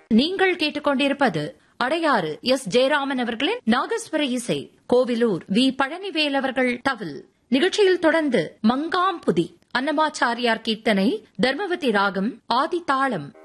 நீங்கள் கேட்டுக்கொண்டிருப்பது அடையாறு எஸ் ஜெயராமன் அவர்களின் நாகஸ்வர இசை, கோவிலூர் வி பழனிவேல் அவர்கள் தவில். நிகழ்ச்சியில் தொடர்ந்து மங்காம்புதி, அன்னமாச்சாரியார் கீர்த்தனை, தர்மவதி ராகம், ஆதி தாளம்.